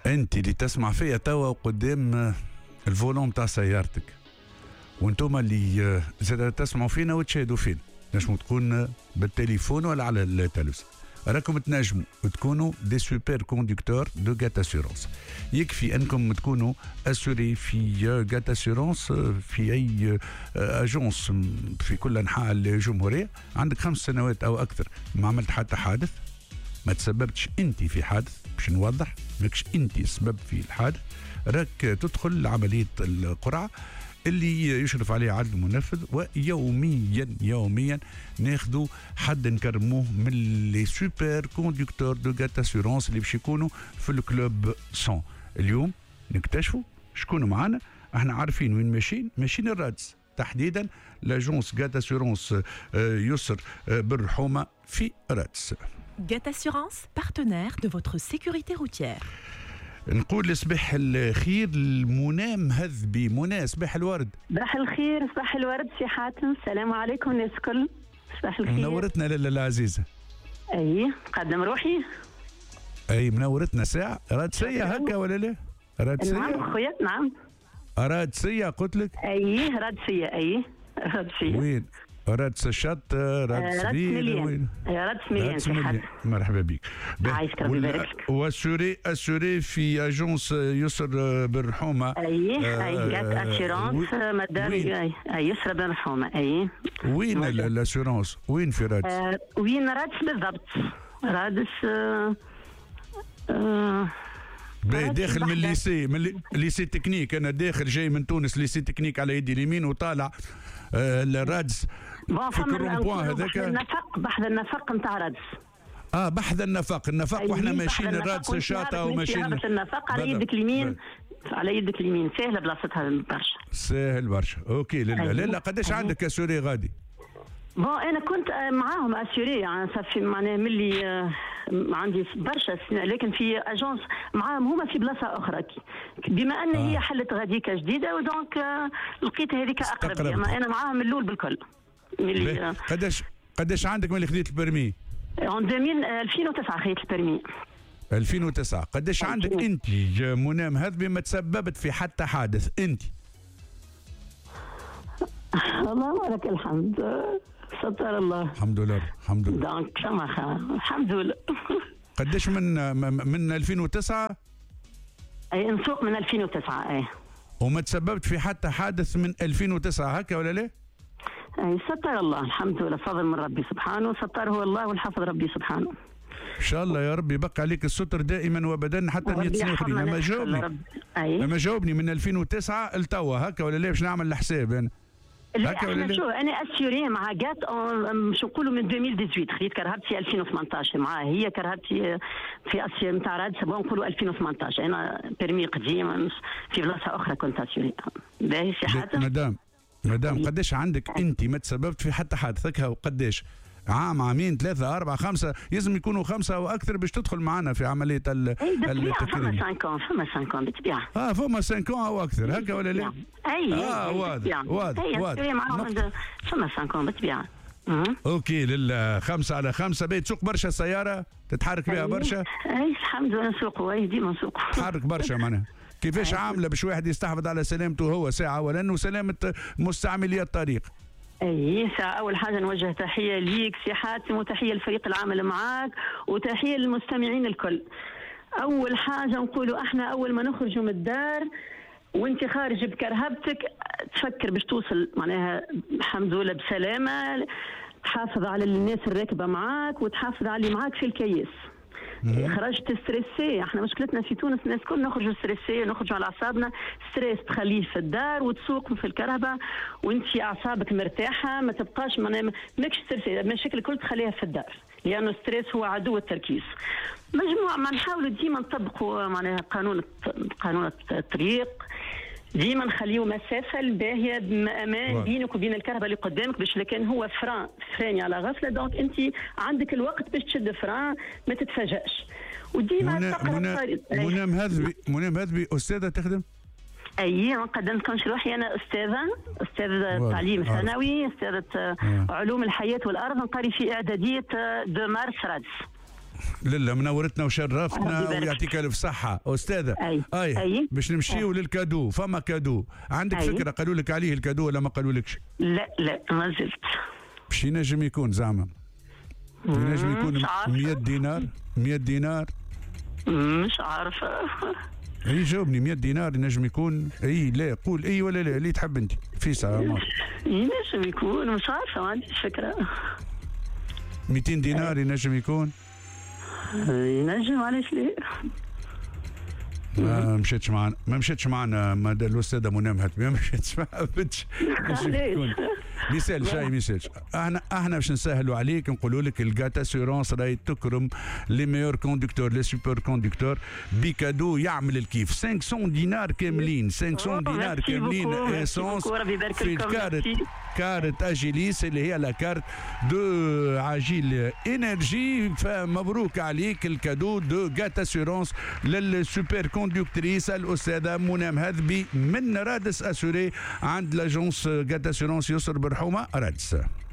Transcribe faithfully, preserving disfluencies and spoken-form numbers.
انت اللي تسمع فيا توا قدام الفولون تاع سيارتك، وانتم اللي زاد تسمعوا فينا وتشاهدوا فينا، نجموا تكون بالتليفون ولا على التلفزيون، راكم تنجموا تكونوا دي سوبر كوندكتور دو غات اسيورونس. يكفي انكم تكونوا اسوري في غات اسيورونس في اي اجونس في كل انحاء الجمهوريه، عندك خمس سنوات او اكثر ما عملت حتى حادث، ما تسببتش انت في حادث، باش نوضح ماكش انت السبب في الحادث، راك تدخل عمليه القرعه اللي يشرف عليه عدل المنفذ، ويوميا يوميا ناخذوا حد نكرموه من لي سوبر كوندكتور دو غات اسيورونس اللي باش يكونوا في الكلوب مية. اليوم نكتشفوا شكون معانا، احنا عارفين وين ماشيين، ماشيين الرادس تحديدا لاجونس غات اسيورونس يسر بالرحومه في رادس. Gat Assurance, partenaire de votre sécurité routière. نقول صباح الخير لمنى مهذبي. منى صباح الورد. صباح الخير، صباح الورد سي حاتم، السلام عليكم الناس الكل. صباح الخير. منورتنا لاله العزيزه. اي نقدم روحي. اي منورتنا ساعه رادسيه هكا ولا لا؟ رادسيه. نعم خويا نعم. رادسيه قلت لك؟ اي رادسيه اي رادسيه. وين؟ رادس الشط، رادس مليان، رادس مليان. مرحبا بك. عايشك ربي يبارك فيك. واسوري اسوري في اجونس يسر بالرحومه. اي اي غات اسيرونس مدام يسر بالرحومه. اي وين الاسيرونس؟ وين في رادس؟ آه وين رادس بالضبط؟ رادس آه آه باهي داخل من الليسي، من الليسي تكنيك، انا داخل جاي من تونس ليسي تكنيك على يدي اليمين وطالع آه الرادس في الرومبوان هذاك. النفق بحث النفق نتاع رادس. اه بحث النفق، النفق واحنا ماشيين الرادس الشاطئ وماشيين النفق على يدك اليمين، على يدك اليمين سهله بلاصتها برشا. سهل برشا. اوكي لا لا لا. قداش عندك اسوري غادي؟ بون انا كنت معاهم اسيوري يعني صافي معناها ملي آه عندي برشا سنين، لكن في اجونس معاهم هما في بلاصه اخرى، بما ان آه. هي حلت غاديكا جديده ودونك آه لقيت هذيك اقرب لي، انا معاهم من الاول بالكل. ملي آه قداش قداش عندك ملي خديت البرمي؟ اون ألفين وتسعة خديت البرمي. ألفين وتسعة. قداش عندك انت منى مهذبي ما تسببت في حتى حادث انت؟ اللهم لك الحمد، ستر الله. الحمد لله الحمد لله. دونك كما الحمد لله. قداش من من ألفين وتسعة؟ اي نسوق من ألفين وتسعة. اي وما تسببت في حتى حادث من ألفين وتسعة هكا ولا لا؟ اي ستر الله الحمد لله، فضل من ربي سبحانه، ستره الله والحفظ ربي سبحانه. ان شاء الله يا ربي يبقى عليك الستر دائما وابدا حتى مئة سنه اخرين. اما جاوبني اما جاوبني من ألفين وتسعة لتوا هكا ولا لا؟ باش نعمل الحساب انا. لا احنا شو انا اسيوري مع جات باش نقولوا من ألفين وثمانية عشر، خديت كرهبتي ألفين وثمانطاش معاه، هي كرهبتي في اسيا نتاع رادس نقولوا ألفين وثمانية عشر، انا بيرمي قديم في بلاصه اخرى كنت اسيوري. باهي سي حاتم. مدام مدام قداش عندك انت ما تسببت في حتى حادث هكا؟ وقداش؟ عام عامين ثلاثة أربعة خمسة، لازم يكونوا خمسة أو أكثر باش تدخل معنا في عملية التكريم. فما خمسة فما خمسة بالطبيعة. اه فما خمسة أو أكثر هكا ولا لا؟ أي اه واضح واضح واضح. فما خمسة بالطبيعة. اوكي للخمسة على خمسة. بيت تسوق برشا سيارة تتحرك بها برشا؟ اي الحمد لله نسوقوا، اي ديما نسوقوا. تحرك برشا معناها. كيفاش عاملة باش واحد يستحفظ على سلامته هو ساعة أولا وسلامة مستعملي الطريق؟ اي ساعة أول حاجة نوجه تحية ليك سي حاتم، وتحية لفريق العمل معاك، وتحية للمستمعين الكل. أول حاجة نقولوا احنا أول ما نخرجوا من الدار وانت خارج بكرهبتك تفكر باش توصل معناها الحمد لله بسلامة، تحافظ على الناس الراكبة معاك وتحافظ على اللي معاك في الكيس. خرجت ستريسي، احنا مشكلتنا في تونس الناس كل نخرجوا ستريسي، نخرجوا على اعصابنا، ستريس تخليه في الدار وتسوق في الكرهبه وانت اعصابك مرتاحه، ما تبقاش ماكش ستريسي، المشاكل الكل تخليها في الدار، لانه الستريس هو عدو التركيز. مجموعه ما نحاولوا ديما نطبقوا معناها قانون قانون الطريق، ديما نخليو مسافه الباهيه بامان بينك وبين الكهرباء اللي قدامك، باش لكن هو فران فراني على غفله، دونك انت عندك الوقت باش تشد فران ما تتفاجئش. وديما منى منى مهذبي منى مهذبي استاذه تخدم؟ اي ما قدمتكمش روحي، انا استاذه استاذه تعليم ثانوي، استاذه علوم الحياه والارض، نقري في اعداديه دو مارس رادس. لله منورتنا وشرفتنا ويعطيك الف صحه استاذه. اي اي, أي. باش نمشيو للكادو. فما كادو عندك أي. فكره قالوا لك عليه الكادو ولا ما قالوا لكش؟ لا لا ما زلت. باش ينجم يكون زعما ينجم يكون مية دينار مية دينار مش عارفه. اي جاوبني. مية دينار ينجم يكون؟ اي لا قول اي ولا لا اللي تحب انت في ساعه. ينجم يكون مش عارفه ما عنديش فكره. مئتين دينار ينجم يكون؟ ينجم علاش لا. ما مشيتش معنا ما مشيتش معنا ما الاستاذه منى مهتمي ما مشيتش ما حبتش. ما يسالش شيء ما يسالش. احنا احنا باش نسهلوا عليك نقولوا لك الجات اسيورونس راهي تكرم لي ميور كوندكتور لي سوبر كوندكتور بكادو يعمل الكيف خمسمية دينار كاملين. خمسمية دينار كاملين اسونس في الكارت كارت اجيليس اللي هي لا كارت دو عاجيل انرجي. فمبروك عليك الكادو دو جات اسيورونس للسوبر كوندكتريس الاستاذه منى مهذبي من رادس اسوري عند لاجونس جات اسيورونس يسر برحومه رادس.